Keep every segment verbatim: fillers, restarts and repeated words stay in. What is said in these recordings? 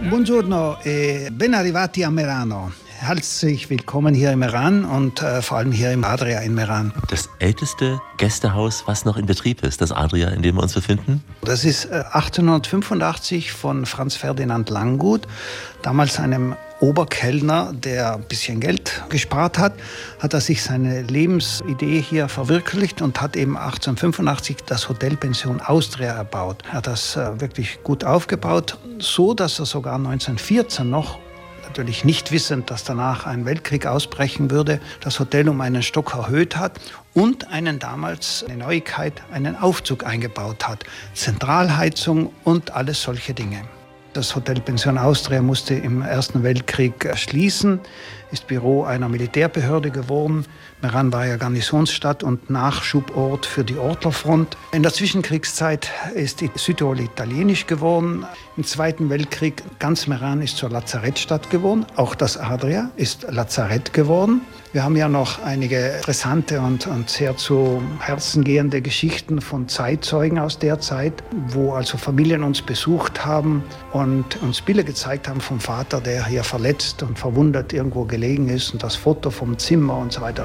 Buongiorno e ben arrivati a Merano. Herzlich willkommen hier in Meran und äh, vor allem hier im Adria in Meran. Das älteste Gästehaus, was noch in Betrieb ist, das Adria, in dem wir uns befinden? Das ist äh, achtzehnhundertfünfundachtzig von Franz Ferdinand Langguth, damals einem Oberkellner, der ein bisschen Geld gespart hat, hat er sich seine Lebensidee hier verwirklicht und hat eben achtzehnhundertfünfundachtzig das Hotel Pension Austria erbaut. Er hat das äh, wirklich gut aufgebaut, so dass er sogar neunzehnhundertvierzehn noch, natürlich nicht wissend, dass danach ein Weltkrieg ausbrechen würde, das Hotel um einen Stock erhöht hat und einen damals, eine Neuigkeit, einen Aufzug eingebaut hat. Zentralheizung und alles solche Dinge. Das Hotel Pension Austria musste im Ersten Weltkrieg schließen, ist Büro einer Militärbehörde geworden. Meran war ja Garnisonsstadt und Nachschubort für die Ortlerfront. In der Zwischenkriegszeit ist die Südtirol italienisch geworden. Im Zweiten Weltkrieg ganz Meran ist zur Lazarettstadt geworden. Auch das Adria ist Lazarett geworden. Wir haben ja noch einige interessante und, und sehr zu Herzen gehende Geschichten von Zeitzeugen aus der Zeit, wo also Familien uns besucht haben und uns Bilder gezeigt haben vom Vater, der hier verletzt und verwundet irgendwo gelegen ist, und das Foto vom Zimmer und so weiter.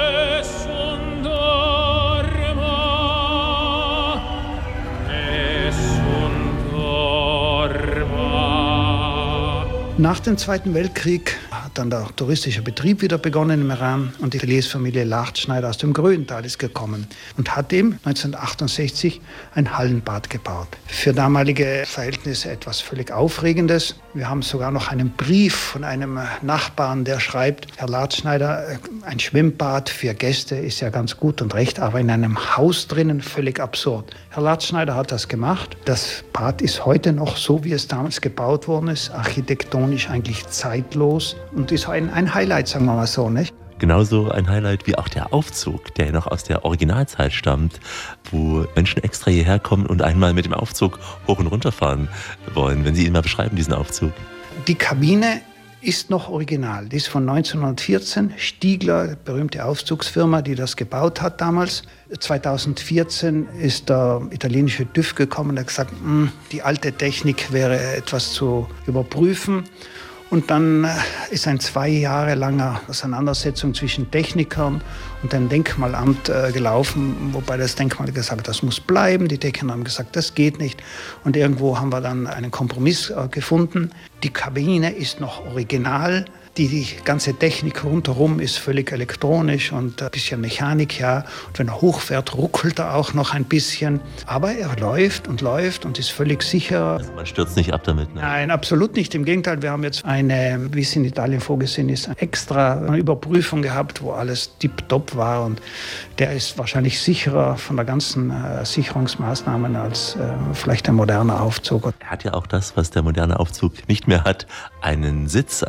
Nach dem Zweiten Weltkrieg hat dann der touristische Betrieb wieder begonnen in Meran und die Ateliers-Familie Lachtschneider aus dem Gröntal ist gekommen und hat eben neunzehnhundertachtundsechzig ein Hallenbad gebaut. Für damalige Verhältnisse etwas völlig Aufregendes. Wir haben sogar noch einen Brief von einem Nachbarn, der schreibt: Herr Lachtschneider, ein Schwimmbad für Gäste ist ja ganz gut und recht, aber in einem Haus drinnen völlig absurd. Herr Lachtschneider hat das gemacht. Das Bad ist heute noch so, wie es damals gebaut worden ist, architektonisch eigentlich zeitlos und ist ein, ein Highlight, sagen wir mal so, nicht? Genauso ein Highlight wie auch der Aufzug, der ja noch aus der Originalzeit stammt, wo Menschen extra hierher kommen und einmal mit dem Aufzug hoch und runter fahren wollen. Wenn Sie ihn mal beschreiben, diesen Aufzug. Die Kabine ist noch original. Die ist von neunzehnhundertvierzehn. Stiegler, berühmte Aufzugsfirma, die das gebaut hat damals. zweitausendvierzehn ist der italienische TÜV gekommen und hat gesagt, die alte Technik wäre etwas zu überprüfen. Und dann ist ein zwei Jahre langer Auseinandersetzung zwischen Technikern und dem Denkmalamt äh, gelaufen, wobei das Denkmal gesagt hat, das muss bleiben. Die Techniker haben gesagt, das geht nicht. Und irgendwo haben wir dann einen Kompromiss äh, gefunden. Die Kabine ist noch original. Die, die ganze Technik rundherum ist völlig elektronisch und ein bisschen Mechanik, ja. Und wenn er hochfährt, ruckelt er auch noch ein bisschen. Aber er läuft und läuft und ist völlig sicher. Also man stürzt nicht ab damit, ne? Nein, absolut nicht. Im Gegenteil, wir haben jetzt eine, wie es in Italien vorgesehen ist, eine extra Überprüfung gehabt, wo alles tipptopp war. Und der ist wahrscheinlich sicherer von der ganzen äh, Sicherungsmaßnahmen als äh, vielleicht ein moderner Aufzug. Er hat ja auch das, was der moderne Aufzug nicht mehr hat, einen Sitz.